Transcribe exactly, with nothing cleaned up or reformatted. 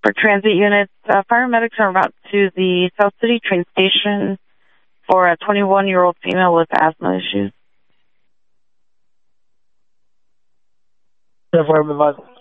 For transit units, uh, paramedics are about to the South City train station for a twenty-one-year-old female with asthma issues. Affirmative.